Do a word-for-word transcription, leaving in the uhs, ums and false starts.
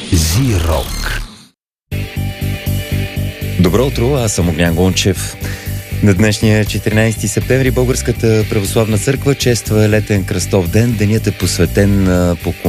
Зирок. Добро утро, аз съм Огнян Гончев. На днешния четиринайсети септември Българската православна църква чества летен кръстов ден. Денят е посветен на поклонението